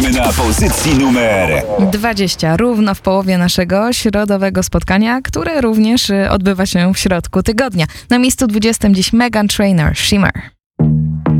Witamy na pozycji numer 20, równo w połowie naszego środowego spotkania, które również odbywa się w środku tygodnia. Na miejscu 20 dziś Meghan Trainor, Shimmer.